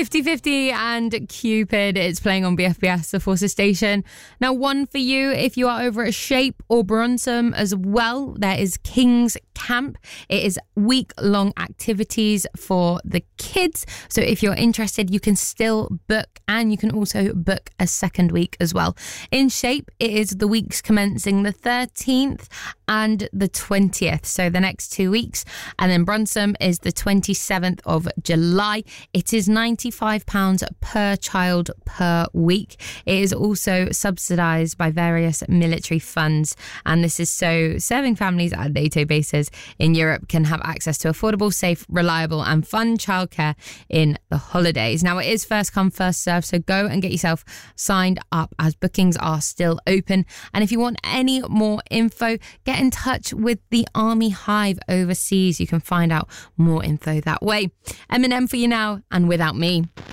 50/50 and Cupid. It's playing on BFBS, the Forces station. Now, one for you if you are over at Shape or Bronsum as well. There is King's Camp. It is week-long activities for the kids. So if you're interested, you can still book, and you can also book a second week as well. In Shape, it is the weeks commencing the 13th and the 20th. So the next 2 weeks. And then Bronsum is the 27th of July. It is £95 per child per week. It is also subsidised by various military funds. And this is so serving families at a day-to-day basis in Europe can have access to affordable, safe, reliable and fun childcare in the holidays. Now, it is first come, first serve, so go and get yourself signed up as bookings are still open. And if you want any more info, get in touch with the Army Hive overseas. You can find out more info that way. Eminem for you now, and Without Me.